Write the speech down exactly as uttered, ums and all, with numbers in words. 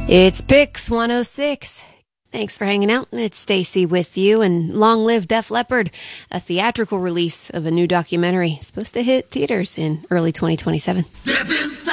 It's Pix one oh six. Thanks for hanging out. It's Stacy with you, and long live Def Leppard, a theatrical release of a new documentary supposed to hit theaters in early twenty twenty-seven. Step inside.